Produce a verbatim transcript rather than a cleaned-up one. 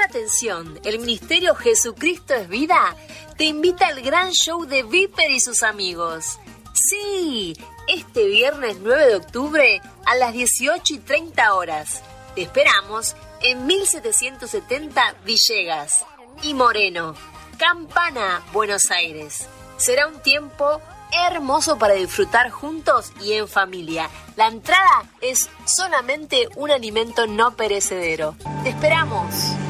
atención, el Ministerio Jesucristo es Vida te invita al gran show de Viper y sus amigos. Sí, este viernes nueve de octubre a las dieciocho y treinta horas. Te esperamos en mil setecientos setenta Villegas y Moreno, Campana, Buenos Aires. Será un tiempo hermoso para disfrutar juntos y en familia. La entrada es solamente un alimento no perecedero. ¡Te esperamos!